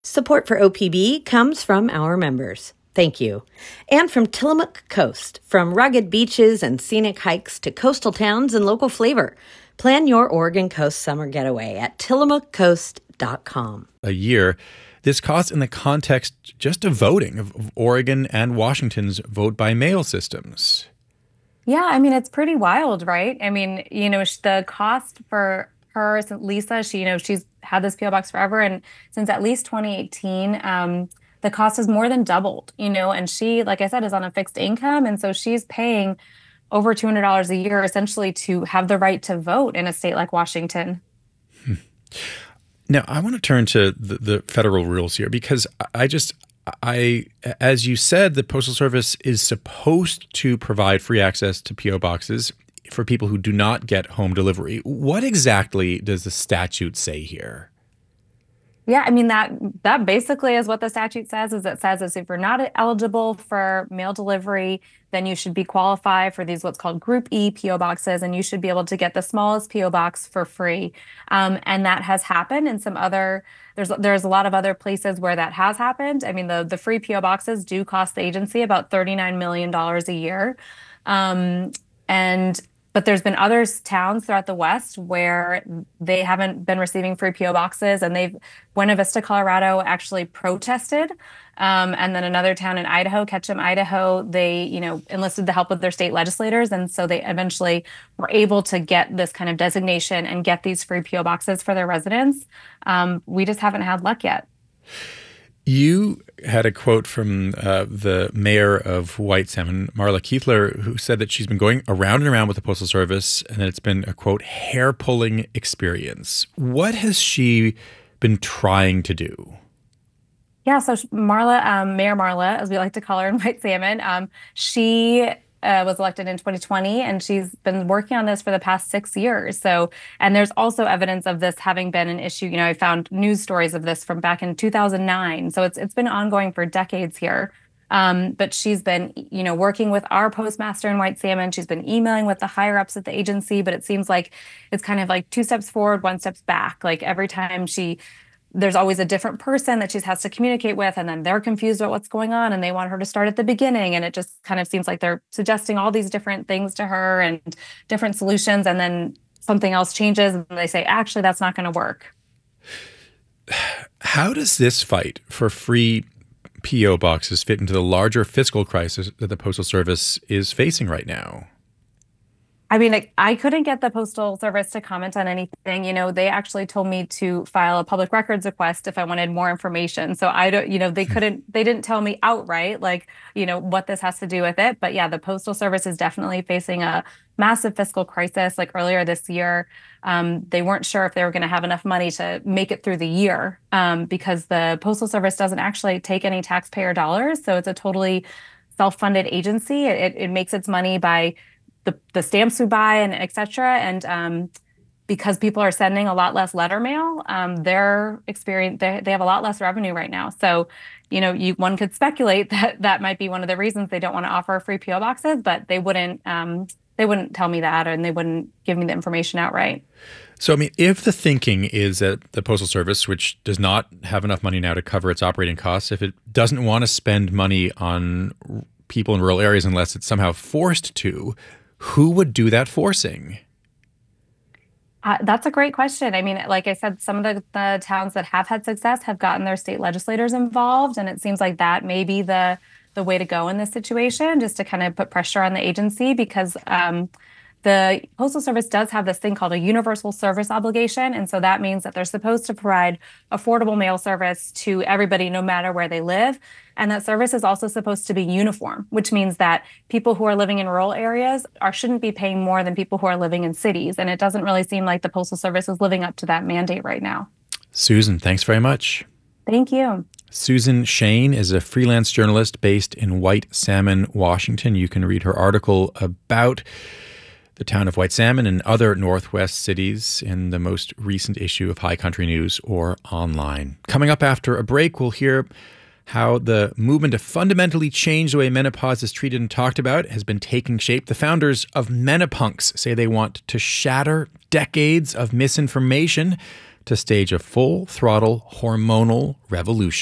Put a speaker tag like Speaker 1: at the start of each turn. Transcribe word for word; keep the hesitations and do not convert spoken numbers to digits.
Speaker 1: Support for O P B comes from our members. Thank you. And from Tillamook Coast, from rugged beaches and scenic hikes to coastal towns and local flavor. Plan your Oregon Coast summer getaway at tillamook coast dot com.
Speaker 2: A year. This costs in the context just of voting, of, of Oregon and Washington's vote-by-mail systems.
Speaker 3: Yeah, I mean, it's pretty wild, right? I mean, you know, the cost for her, Lisa, she, you know, she's had this P O box forever. And since at least twenty eighteen, um, the cost has more than doubled, you know, and she, like I said, is on a fixed income. And so she's paying over two hundred dollars a year essentially to have the right to vote in a state like Washington.
Speaker 2: Hmm. Now, I want to turn to the, the federal rules here because I just, I, as you said, the Postal Service is supposed to provide free access to P O boxes for people who do not get home delivery. What exactly does the statute say here?
Speaker 3: Yeah, I mean, that that basically is what the statute says, is it says is if you're not eligible for mail delivery, then you should be qualified for these what's called Group E P O boxes, and you should be able to get the smallest P O box for free. Um, and that has happened in some other, there's there's a lot of other places where that has happened. I mean, the, the free P O boxes do cost the agency about thirty-nine million dollars a year. Um, and But there's been other towns throughout the West where they haven't been receiving free P O boxes, and they've, Buena Vista, Colorado actually protested. Um, and then another town in Idaho, Ketchum, Idaho, they, you know, enlisted the help of their state legislators. And so they eventually were able to get this kind of designation and get these free P O boxes for their residents. Um, we just haven't had luck yet.
Speaker 2: You had a quote from uh, the mayor of White Salmon, Marla Keithler, who said that she's been going around and around with the Postal Service and that it's been a, quote, hair-pulling experience. What has she been trying to do?
Speaker 3: Yeah, so Marla, um, Mayor Marla, as we like to call her in White Salmon, um, she uh, was elected in twenty twenty, and she's been working on this for the past six years. So, and there's also evidence of this having been an issue. You know, I found news stories of this from back in two thousand nine. So it's it's been ongoing for decades here. Um, but she's been, you know, working with our postmaster in White Salmon. She's been emailing with the higher ups at the agency, but it seems like it's kind of like two steps forward, one steps back. Like every time she there's always a different person that she has to communicate with, and then they're confused about what's going on and they want her to start at the beginning. And it just kind of seems like they're suggesting all these different things to her and different solutions. And then something else changes and they say, actually, that's not going to work.
Speaker 2: How does this fight for free P O boxes fit into the larger fiscal crisis that the Postal Service is facing right now?
Speaker 3: I mean, like, I couldn't get the Postal Service to comment on anything. You know, they actually told me to file a public records request if I wanted more information. So I don't, you know, they couldn't, they didn't tell me outright, like, you know, what this has to do with it. But yeah, the Postal Service is definitely facing a massive fiscal crisis. Like earlier this year, um, they weren't sure if they were going to have enough money to make it through the year um, because the Postal Service doesn't actually take any taxpayer dollars. So it's a totally self-funded agency. It, it makes its money by the, the stamps we buy and et cetera. And um, because people are sending a lot less letter mail, um, their experience, they, they have a lot less revenue right now. So, you know, you one could speculate that that might be one of the reasons they don't want to offer free P O boxes, but they wouldn't, um, they wouldn't tell me that, and they wouldn't give me the information outright.
Speaker 2: So, I mean, if the thinking is that the Postal Service, which does not have enough money now to cover its operating costs, if it doesn't want to spend money on people in rural areas unless it's somehow forced to, who would do that forcing?
Speaker 3: Uh, that's a great question. I mean, like I said, some of the, the towns that have had success have gotten their state legislators involved, and it seems like that may be the the way to go in this situation, just to kind of put pressure on the agency, because um, the Postal Service does have this thing called a universal service obligation. And so that means that they're supposed to provide affordable mail service to everybody, no matter where they live. And that service is also supposed to be uniform, which means that people who are living in rural areas are shouldn't be paying more than people who are living in cities. And it doesn't really seem like the Postal Service is living up to that mandate right now.
Speaker 2: Susan, thanks very much.
Speaker 3: Thank you.
Speaker 2: Susan Shane is a freelance journalist based in White Salmon, Washington. You can read her article about the town of White Salmon and other Northwest cities in the most recent issue of High Country News or online. Coming up after a break, we'll hear how the movement to fundamentally change the way menopause is treated and talked about has been taking shape. The founders of Menopunks say they want to shatter decades of misinformation to stage a full throttle hormonal revolution.